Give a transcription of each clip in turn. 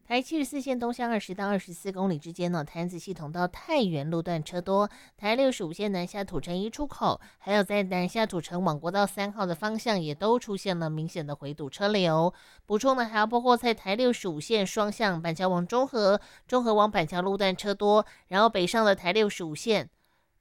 台74线东向20到24公里之间呢，潭子系统到太原路段车多；台65线南下土城一出口，还有在南下土城往国道3号的方向，也都出现了明显的回堵车流。补充呢，还要包括在台65线双向板桥往中和，中和往板桥路段车多，然后北上的台65线。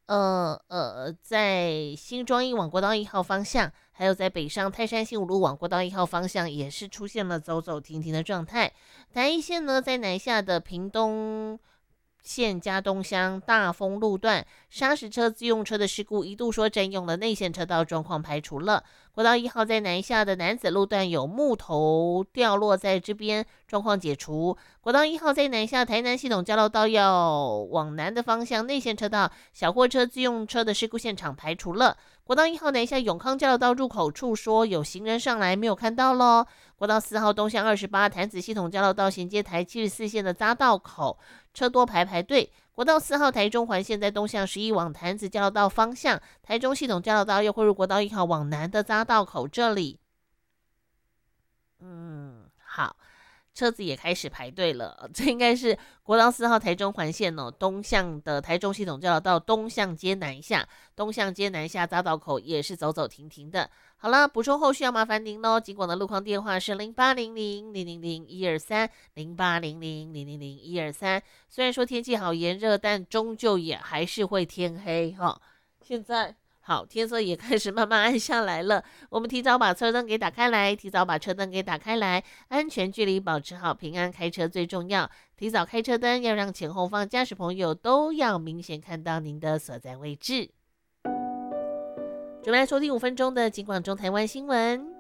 在新庄一往国道1号方向，还有在北上泰山新五路往国道1号方向，也是出现了走走停停的状态。台一线呢，在南下的屏东县加东乡大丰路段，砂石车、自用车的事故一度说占用了内线车道，状况排除了。国道1号在南下的南子路段有木头掉落在这边，状况解除。国道1号在南下台南系统交流道要往南的方向，内线车道小货车、自用车的事故现场排除了。国道1号南下永康交流道入口处说有行人上来，没有看到咯。国道4号东向28潭子系统交流道衔接台74线的匝道口，车多排队。国道4号台中环线在东向11往潭子交流道方向，台中系统交流道又汇入国道1号往南的匝道口这里。好。车子也开始排队了，这应该是国道4号台中环线哦，东向的台中系统交流道东向街南下，东向街南下匝道口也是走走停停的。好了，补充后续要麻烦您喽。尽管的路况电话是08000001230800000123。虽然说天气好炎热，但终究也还是会天黑哈。现在。好，天色也开始慢慢暗下来了。我们提早把车灯给打开来，安全距离保持好，平安开车最重要。提早开车灯，要让前后方驾驶朋友都要明显看到您的所在位置。准备来收听5分钟的警广中台湾新闻。